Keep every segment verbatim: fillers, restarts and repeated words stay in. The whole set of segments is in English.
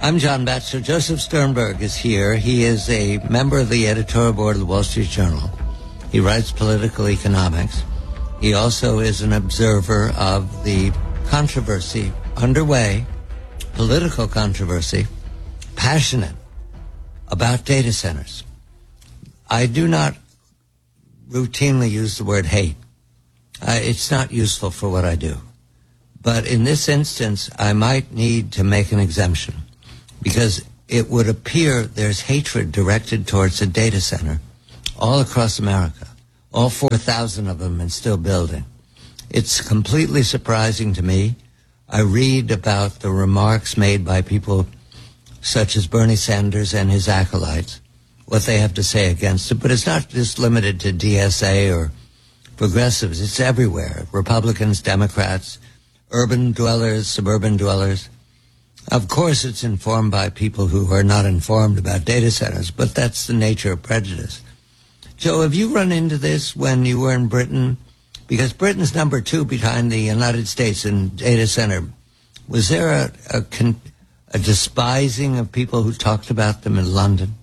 I'm John Batchelor. Joseph Sternberg is here. He is a member of the editorial board of the Wall Street Journal. He writes political economics. He also is an observer of the controversy underway, political controversy, passionate about data centers. I do not routinely use the word hate. Uh, it's not useful for what I do. But in this instance, I might need to make an exemption because it would appear there's hatred directed towards a data center all across America, all four thousand of them and still building. It's completely surprising to me. I read about the remarks made by people such as Bernie Sanders and his acolytes, what they have to say against it. But it's not just limited to D S A or progressives. It's everywhere. Republicans, Democrats, urban dwellers, suburban dwellers. Of course, it's informed by people who are not informed about data centers, but that's the nature of prejudice. Joe, have you run into this when you were in Britain? Because Britain's number two behind the United States in data center. Was there a, a, con, a despising of people who talked about them in London?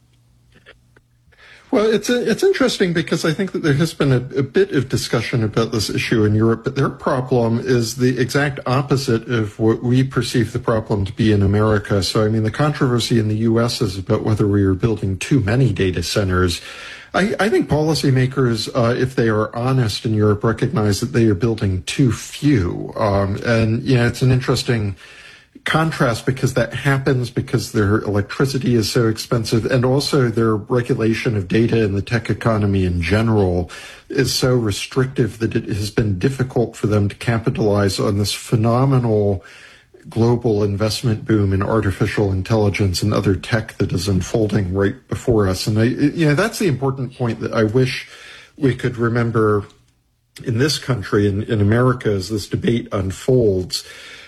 Well, it's a, it's interesting because I think that there has been a, a bit of discussion about this issue in Europe, but their problem is the exact opposite of what we perceive the problem to be in America. So, I mean, the controversy in the U S is about whether we are building too many data centers. I, I think policymakers, uh, if they are honest in Europe, recognize that they are building too few. Um, and, you know, it's an interesting contrast because that happens because their electricity is so expensive and also their regulation of data in the tech economy in general is so restrictive that it has been difficult for them to capitalize on this phenomenal global investment boom in artificial intelligence and other tech that is unfolding right before us. And I, you know, that's the important point that I wish we could remember in this country, in, in America, as this debate unfolds.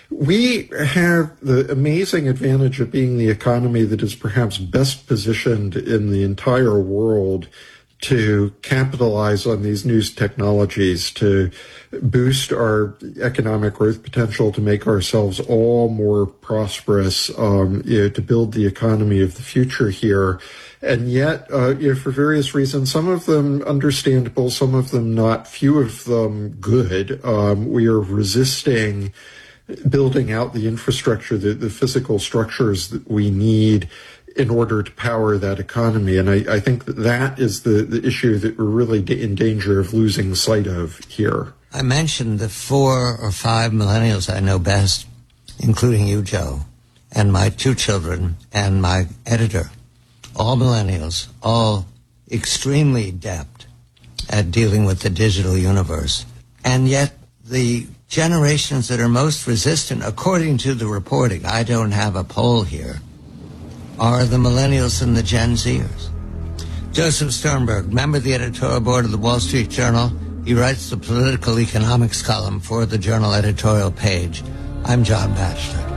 We have the amazing advantage of being the economy that is perhaps best positioned in the entire world to capitalize on these new technologies, to boost our economic growth potential, to make ourselves all more prosperous, um, you know, to build the economy of the future here. And yet, uh, you know, for various reasons, some of them understandable, some of them not, few of them good, um, we are resisting building out the infrastructure, the, the physical structures that we need in order to power that economy. And I, I think that that is the, the issue that we're really in danger of losing sight of here. I mentioned the four or five millennials I know best, including you, Joe, and my two children and my editor. All millennials, all extremely adept at dealing with the digital universe. And yet the generations that are most resistant, according to the reporting, I don't have a poll here, are the millennials and the Gen Zers. Joseph Sternberg, member of the editorial board of the Wall Street Journal. He writes the political economics column for the Journal editorial page. I'm John Batchelor.